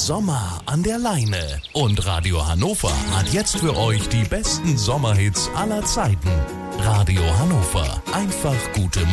Sommer an der Leine. Und Radio Hannover hat jetzt für euch die besten Sommerhits aller Zeiten. Radio Hannover. Einfach gute Musik.